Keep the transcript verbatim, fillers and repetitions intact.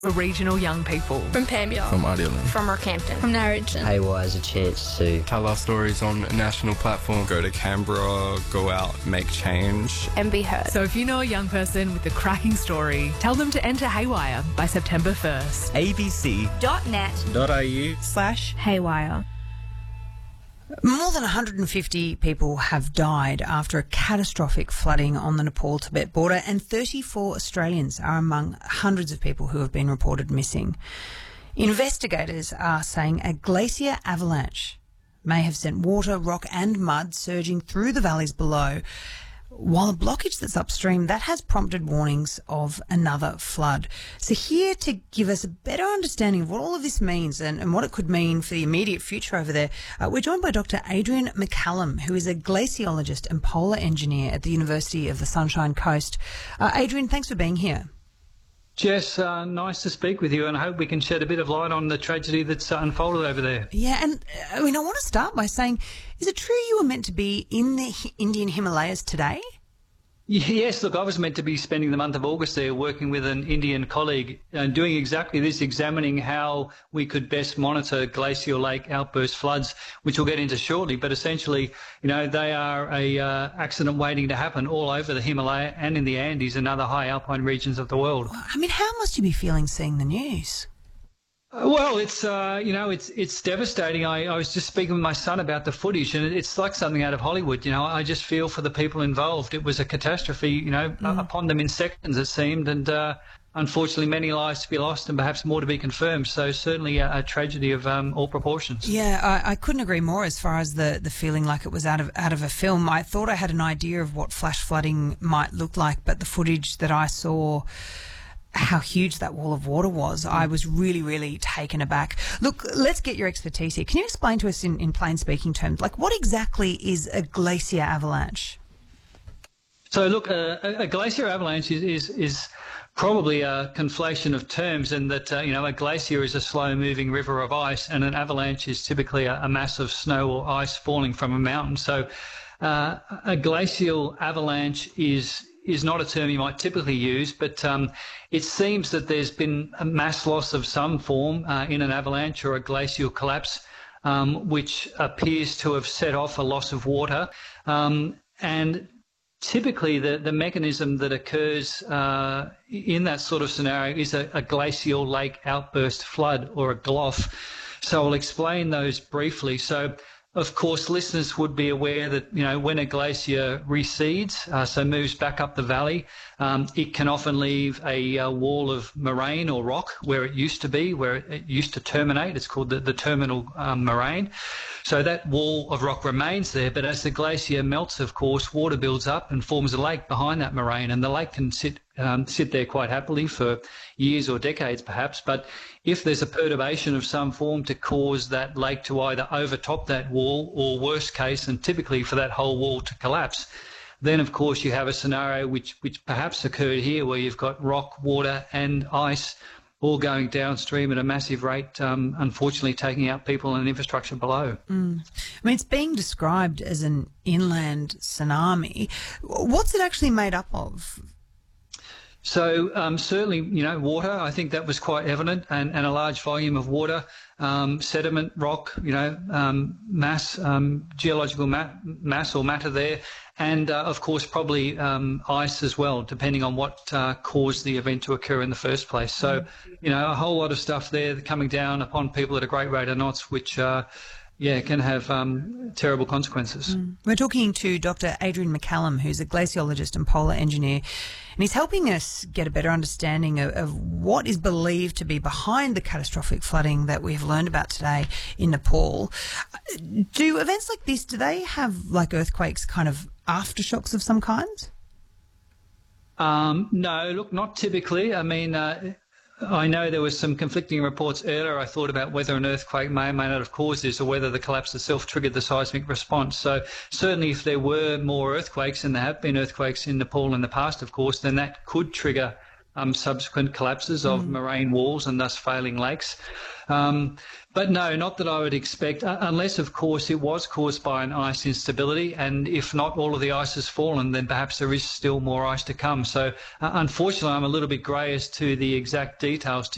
For regional young people. From Pambia. From Ireland. From Rockhampton. From Narrogin. Haywire is a chance to tell our stories on a national platform. Go to Canberra, go out, make change. And be heard. So if you know a young person with a cracking story, tell them to enter Haywire by September first. abc.net.au slash Haywire. More than one hundred fifty people have died after a catastrophic flooding on the Nepal-Tibet border, and thirty-four Australians are among hundreds of people who have been reported missing. Investigators are saying a glacier avalanche may have sent water, rock and mud surging through the valleys below, while a blockage that's upstream, that has prompted warnings of another flood. So here to give us a better understanding of what all of this means and, and what it could mean for the immediate future over there, uh, we're joined by Doctor Adrian McCallum, who is a glaciologist and polar engineer at the University of the Sunshine Coast. Uh, Adrian, thanks for being here. Jess, uh, nice to speak with you, and I hope we can shed a bit of light on the tragedy that's uh, unfolded over there. Yeah, and uh, I mean, I want to start by saying, is it true you were meant to be in the H- Indian Himalayas today? Yes, look, I was meant to be spending the month of August there working with an Indian colleague and doing exactly this, examining how we could best monitor glacial lake outburst floods, which we'll get into shortly. But essentially, you know, they are a uh, accident waiting to happen all over the Himalaya and in the Andes and other high alpine regions of the world. I mean, how must you be feeling seeing the news? Uh, Well, it's, uh, you know, it's it's devastating. I, I was just speaking with my son about the footage, and it's like something out of Hollywood. You know, I just feel for the people involved. It was a catastrophe, you know, mm. upon them in seconds, it seemed, and uh, unfortunately many lives to be lost and perhaps more to be confirmed. So certainly a, a tragedy of um, all proportions. Yeah, I, I couldn't agree more as far as the, the feeling like it was out of out of a film. I thought I had an idea of what flash flooding might look like, but the footage that I saw, how huge that wall of water was, I was really, really taken aback. Look, let's get your expertise here. Can you explain to us in, in plain speaking terms, like what exactly is a glacier avalanche? So look, uh, a, a glacier avalanche is, is, is probably a conflation of terms, in that, uh, you know, a glacier is a slow-moving river of ice, and an avalanche is typically a, a mass of snow or ice falling from a mountain. So uh, a glacial avalanche is is not a term you might typically use, but um, it seems that there's been a mass loss of some form uh, in an avalanche or a glacial collapse, um, which appears to have set off a loss of water. Um, and typically the, the mechanism that occurs uh, in that sort of scenario is a, a glacial lake outburst flood, or a G L O F. So I'll explain those briefly. So of course, listeners would be aware that, you know, when a glacier recedes, uh, so moves back up the valley, um, it can often leave a, a wall of moraine or rock where it used to be, where it, it used to terminate. It's called the, the terminal um, moraine. So that wall of rock remains there, but as the glacier melts, of course, water builds up and forms a lake behind that moraine, and the lake can sit um, sit there quite happily for years or decades perhaps. But if there's a perturbation of some form to cause that lake to either overtop that wall, or worst case, and typically for that whole wall to collapse, then of course you have a scenario which, which perhaps occurred here, where you've got rock, water and ice all going downstream at a massive rate, um, unfortunately taking out people and infrastructure below. Mm. I mean, it's being described as an inland tsunami. What's it actually made up of? So um, certainly, you know, water, I think that was quite evident, and, and a large volume of water, um, sediment, rock, you know, um, mass, um, geological ma- mass or matter there, and uh, of course probably um, ice as well, depending on what uh, caused the event to occur in the first place. So, you know, a whole lot of stuff there coming down upon people at a great rate of knots, which uh, yeah, can have um, terrible consequences. Mm. We're talking to Doctor Adrian McCallum, who's a glaciologist and polar engineer, and he's helping us get a better understanding of, of what is believed to be behind the catastrophic flooding that we have learned about today in Nepal. Do events like this, do they have, like earthquakes, kind of aftershocks of some kind? Um, no, look, not typically. I mean, uh, I know there was some conflicting reports earlier. I thought about whether an earthquake may or may not have caused this, or whether the collapse itself triggered the seismic response. So certainly if there were more earthquakes, and there have been earthquakes in Nepal in the past, of course, then that could trigger um, subsequent collapses of mm. moraine walls and thus failing lakes. Um, but no, not that I would expect, uh, unless, of course, it was caused by an ice instability, and if not all of the ice has fallen, then perhaps there is still more ice to come. So uh, unfortunately, I'm a little bit grey as to the exact details to